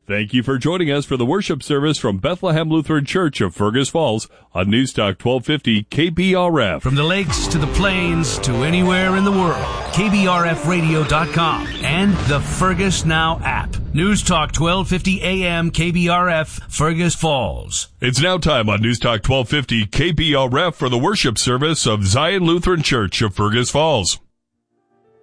Thank you for joining us for the worship service from Bethlehem Lutheran Church of Fergus Falls on Newstalk 1250 KBRF. From the lakes to the plains to anywhere in the world, KBRFradio.com and the Fergus Now app. Newstalk 1250 AM KBRF, Fergus Falls. It's now time on Newstalk 1250 KBRF for the worship service of Zion Lutheran Church of Fergus Falls.